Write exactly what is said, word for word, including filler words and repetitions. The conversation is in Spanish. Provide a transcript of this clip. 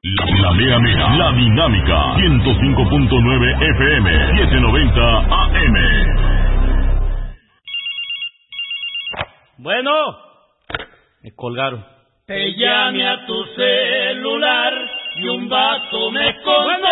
La mera mera, la dinámica, ciento cinco punto nueve F M, setecientos noventa A M. Bueno, me colgaron. Te llame a tu celular y un vato me contestó.